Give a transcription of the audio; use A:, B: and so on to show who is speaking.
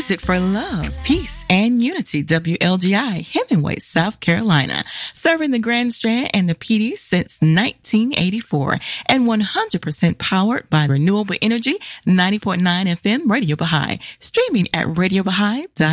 A: Music for love, peace, and unity. WLGI, Hemingway, South Carolina. Serving the Grand Strand and the PD since 1984. And 100% powered by renewable energy. 90.9 FM Radio Baha'i. Streaming at RadioBaha'i.com.